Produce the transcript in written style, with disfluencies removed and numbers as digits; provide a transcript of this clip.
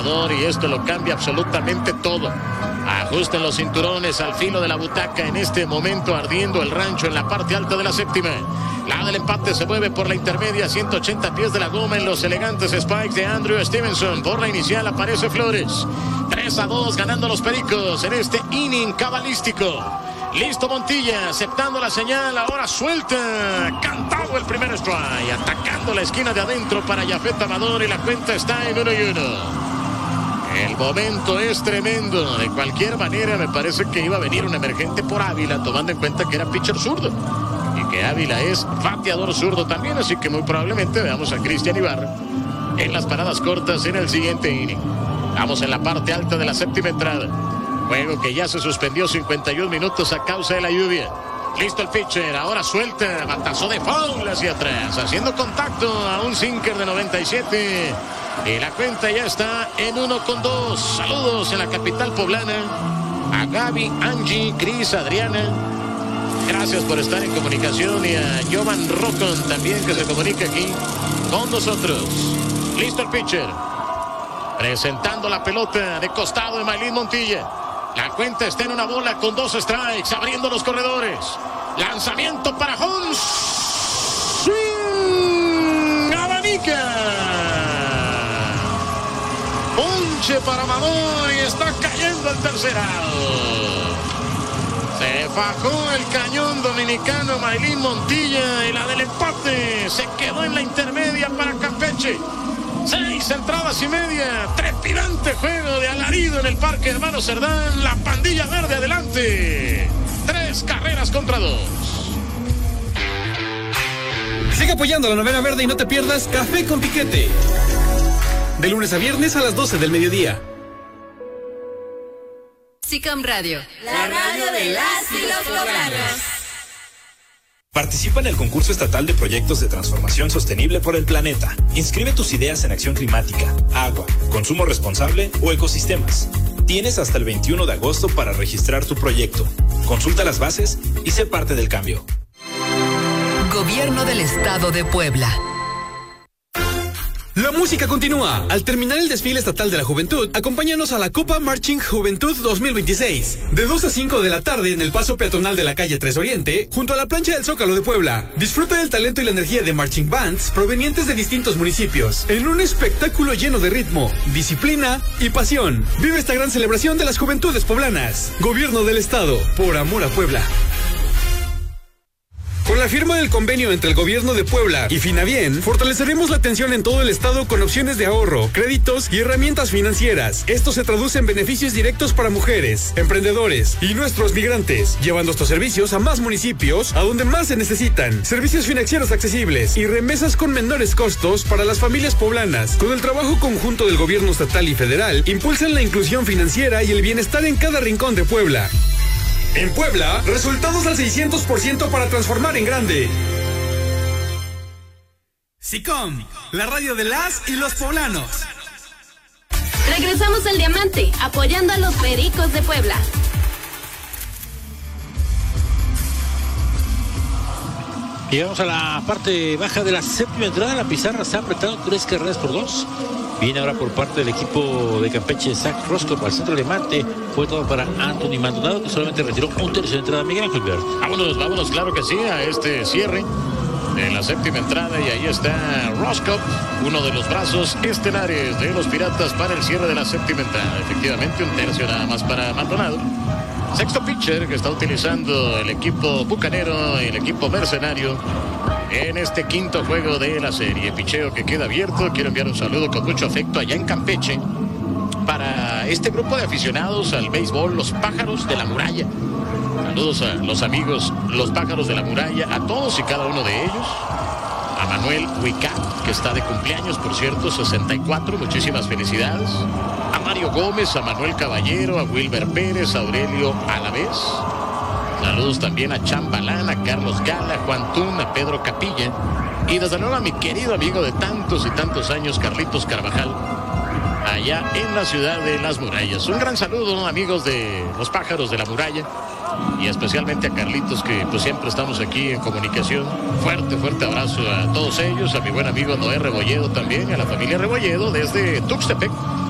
Amador y esto lo cambia absolutamente todo. Ajusten los cinturones al filo de la butaca, en este momento ardiendo el rancho en la parte alta de la séptima. La del empate se mueve por la intermedia, 180 pies de la goma en los elegantes spikes de Andrew Stevenson. Por la inicial aparece Flores. 3-2 ganando los Pericos en este inning cabalístico. Listo Montilla, aceptando la señal, ahora suelta, cantado el primer strike, atacando la esquina de adentro para Yafet Amador y la cuenta está en 1-1. El momento es tremendo, de cualquier manera me parece que iba a venir un emergente por Ávila, tomando en cuenta que era pitcher zurdo y que Ávila es bateador zurdo también, así que muy probablemente veamos a Cristian Ibarra en las paradas cortas en el siguiente inning. Vamos en la parte alta de la séptima entrada. Juego que ya se suspendió 51 minutos a causa de la lluvia. Listo el pitcher, ahora suelta, batazo de foul hacia atrás, haciendo contacto a un sinker de 97. Y la cuenta ya está en 1-2. Saludos en la capital poblana a Gaby, Angie, Cris, Adriana. Gracias por estar en comunicación y a Jovan Rocon también que se comunica aquí con nosotros. Listo el pitcher. Presentando la pelota de costado de Maylin Montilla. La cuenta está en una bola con 2 strikes, abriendo los corredores. Lanzamiento para Holmes. Swing. Abanica. Ponche para Amador y está cayendo el tercer out. Se fajó el cañón dominicano Maylin Montilla y la del empate se quedó en la intermedia para Campeche. 6 entradas y media, trepidante juego de alarido en el Parque Hermano Cerdán, la pandilla verde adelante, 3 carreras contra 2. Sigue apoyando a la novena verde y no te pierdas Café con Piquete, de lunes a viernes a las 12 del mediodía. SICAM Radio, la radio de las y los poblanos. Participa en el concurso estatal de proyectos de transformación sostenible por el planeta. Inscribe tus ideas en acción climática, agua, consumo responsable o ecosistemas. Tienes hasta el 21 de agosto para registrar tu proyecto. Consulta las bases y sé parte del cambio. Gobierno del Estado de Puebla. La música continúa. Al terminar el desfile estatal de la juventud, acompáñanos a la Copa Marching Juventud 2026. De 2 a 5 de la tarde en el paso peatonal de la calle 3 Oriente, junto a la plancha del Zócalo de Puebla. Disfruta del talento y la energía de marching bands provenientes de distintos municipios, en un espectáculo lleno de ritmo, disciplina y pasión. Vive esta gran celebración de las juventudes poblanas. Gobierno del Estado, por amor a Puebla. Con la firma del convenio entre el Gobierno de Puebla y Finavien, fortaleceremos la atención en todo el estado con opciones de ahorro, créditos y herramientas financieras. Esto se traduce en beneficios directos para mujeres, emprendedores y nuestros migrantes, llevando estos servicios a más municipios, a donde más se necesitan. Servicios financieros accesibles y remesas con menores costos para las familias poblanas. Con el trabajo conjunto del Gobierno estatal y federal, impulsan la inclusión financiera y el bienestar en cada rincón de Puebla. En Puebla, resultados al 600% para transformar en grande. SICOM, la radio de las y los poblanos. Regresamos al Diamante, apoyando a los Pericos de Puebla. Llegamos a la parte baja de la séptima entrada. La pizarra se ha apretado 3 carreras por 2. Viene ahora por parte del equipo de Campeche Zach Roscoe al centro de mate. Fue todo para Anthony Maldonado, que solamente retiró un tercio de entrada. Miguel Ángel Bert. Vámonos, claro que sí, a este cierre de la séptima entrada. Y ahí está Roscoe, uno de los brazos estelares de los Piratas para el cierre de la séptima entrada. Efectivamente, un tercio nada más para Maldonado. Sexto pitcher que está utilizando el equipo bucanero, el equipo mercenario, en este quinto juego de la serie. Picheo que queda abierto. Quiero enviar un saludo con mucho afecto allá en Campeche para este grupo de aficionados al béisbol, los Pájaros de la Muralla. Saludos a los amigos, los Pájaros de la Muralla, a todos y cada uno de ellos. A Manuel Huicat, que está de cumpleaños, por cierto, 64, muchísimas felicidades. A Mario Gómez, a Manuel Caballero, a Wilber Pérez, a Aurelio Alavés. Saludos también a Chambalán, a Carlos Gala, a Juan Tún, a Pedro Capilla. Y desde luego a mi querido amigo de tantos y tantos años, Carlitos Carvajal, allá en la ciudad de Las Murallas. Un gran saludo, amigos de los Pájaros de la Muralla. Y especialmente a Carlitos, que pues siempre estamos aquí en comunicación. Fuerte abrazo a todos ellos, a mi buen amigo Noé Rebolledo también, y a la familia Rebolledo desde Tuxtepec,